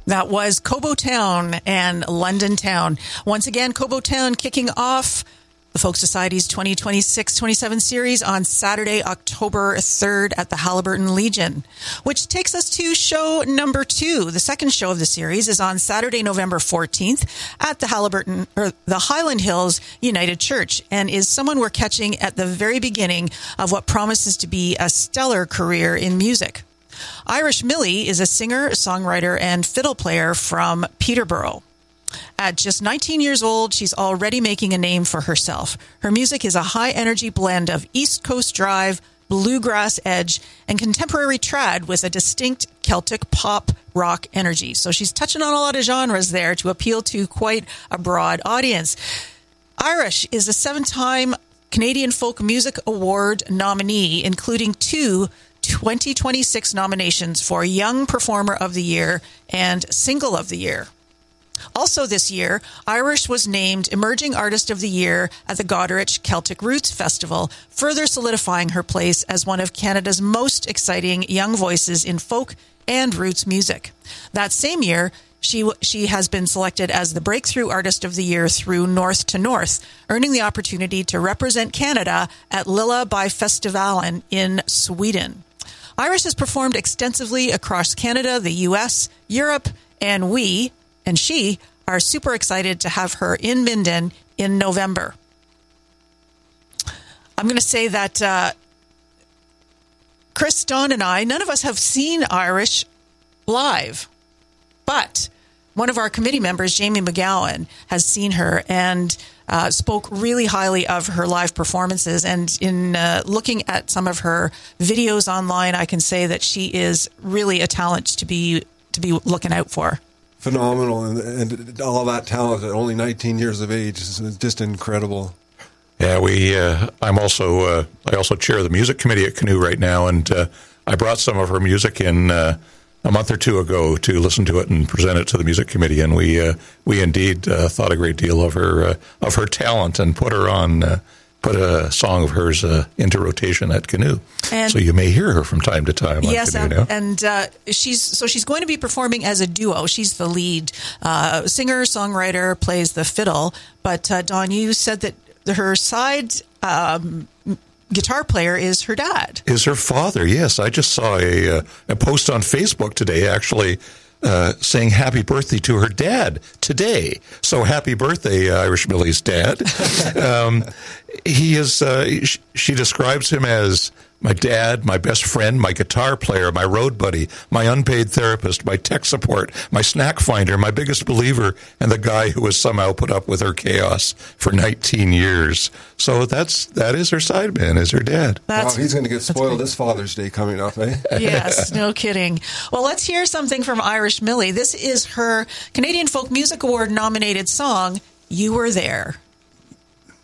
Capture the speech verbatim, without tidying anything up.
That was Cobo Town and London Town. Once again, Cobo Town kicking off the Folk Society's twenty twenty-six twenty-seven series on Saturday, October third at the Haliburton Legion, which takes us to show number two. The second show of the series is on Saturday, November fourteenth at the Haliburton or the Highland Hills United Church, and is someone we're catching at the very beginning of what promises to be a stellar career in music. Irish Millie is a singer, songwriter, and fiddle player from Peterborough. At just nineteen years old, she's already making a name for herself. Her music is a high-energy blend of East Coast drive, bluegrass edge, and contemporary trad with a distinct Celtic pop rock energy. So she's touching on a lot of genres there to appeal to quite a broad audience. Irish is a seven-time Canadian Folk Music Award nominee, including two twenty twenty-six nominations for Young Performer of the Year and Single of the Year. Also this year, Irish was named Emerging Artist of the Year at the Goderich Celtic Roots Festival, further solidifying her place as one of Canada's most exciting young voices in folk and roots music. That same year, she she has been selected as the Breakthrough Artist of the Year through North to North, earning the opportunity to represent Canada at Lilla by Festivalen in Sweden. Irish has performed extensively across Canada, the U S, Europe, and we... and she are super excited to have her in Minden in November. I'm going to say that uh, Chris, Dawn, and I, none of us have seen Irish live, but one of our committee members, Jamie McGowan, has seen her and uh, spoke really highly of her live performances. And in uh, looking at some of her videos online, I can say that she is really a talent to be to be looking out for. Phenomenal, and, and all that talent at only nineteen years of age is just incredible. Yeah, we. Uh, I'm also. Uh, I also chair the music committee at Canoe right now, and uh, I brought some of her music in uh, a month or two ago to listen to it and present it to the music committee, and we uh, we indeed uh, thought a great deal of her uh, of her talent and put her on. Uh, Put a song of hers uh, into rotation at Canoe, and so you may hear her from time to time. Yes, on Canoe and, and uh, she's so she's going to be performing as a duo. She's the lead uh, singer, songwriter, plays the fiddle. But uh, Dawn, you said that her side um, guitar player is her dad. Is her father? Yes, I just saw a, a post on Facebook today, actually. Uh, saying happy birthday to her dad today. So happy birthday, uh, Irish Millie's dad. um, he is. Uh, sh- she describes him as my dad, my best friend, my guitar player, my road buddy, my unpaid therapist, my tech support, my snack finder, my biggest believer, and the guy who has somehow put up with her chaos for nineteen years. So that's that is her sideman, is her dad. That's, wow, he's going to get spoiled this Father's Day coming up, eh? Yes, no kidding. Well, let's hear something from Irish Millie. This is her Canadian Folk Music Award nominated song, You Were There.